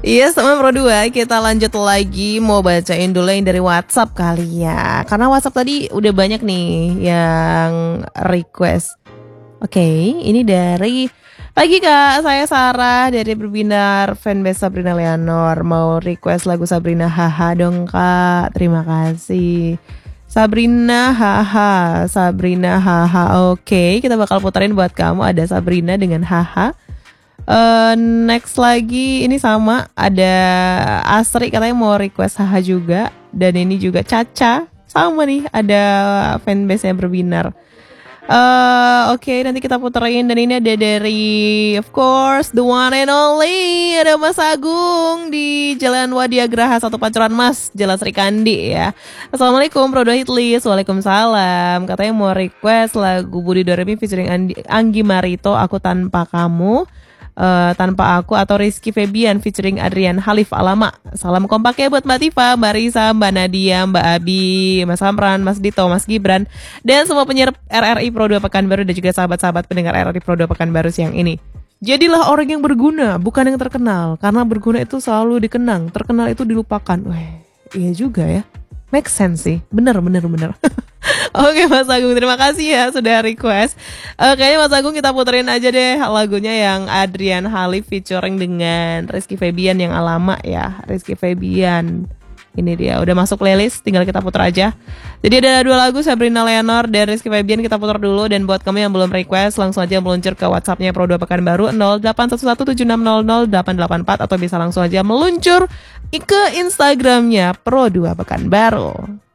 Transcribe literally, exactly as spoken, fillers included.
Iya, sama Pro dua, kita lanjut lagi. Mau bacain dulu yang dari WhatsApp kali ya. Karena WhatsApp tadi udah banyak nih yang request. Oke, ini dari pagi Kak, saya Sarah dari Berbinar, fanbase Sabrina Leonor. Mau request lagu Sabrina Haha dong Kak, terima kasih. Sabrina Haha, Sabrina Haha. Oke, kita bakal puterin buat kamu, ada Sabrina dengan Haha. Uh, next lagi ini sama, ada Asri katanya mau request Haha juga. Dan ini juga Caca, sama nih, ada fanbase-nya Berbinar. Uh, Oke, okay, nanti kita puterin. Dan ini ada dari, of course, the one and only, ada Mas Agung di Jalan Wadiagraha satu Pancoran Mas, Jalan Serikandi ya. Assalamualaikum Pro dua Hitlist. Waalaikumsalam. Katanya mau request lagu Budi Doremi featuring Andi, Anggi Marito, Aku Tanpa Kamu. Uh, tanpa aku, atau Rizky Febian featuring Adrian Halif Alama. Salam kompak ya buat Mbak Tifa, Mbak Risa, Mbak Nadia, Mbak Abi, Mas Amran, Mas Dito, Mas Gibran, dan semua penyiar R R I Pro dua Pekanbaru, dan juga sahabat-sahabat pendengar R R I Pro dua Pekanbaru siang ini. Jadilah orang yang berguna, bukan yang terkenal. Karena berguna itu selalu dikenang, terkenal itu dilupakan. Wah, iya juga ya. Make sense sih, bener bener bener. Oke Mas Agung, terima kasih ya sudah request. uh, Kayaknya Mas Agung kita puterin aja deh lagunya yang Adrian Halif featuring dengan Rizky Febian yang Alama ya. Rizky Febian, ini dia udah masuk playlist, tinggal kita puter aja. Jadi ada dua lagu, Sabrina Leonor dan Rizky Febian, kita puter dulu. Dan buat kamu yang belum request, langsung aja meluncur ke WhatsAppnya Pro dua Pekanbaru nol delapan satu satu tujuh enam nol nol delapan delapan empat, atau bisa langsung aja meluncur ke Instagramnya Pro dua Pekanbaru.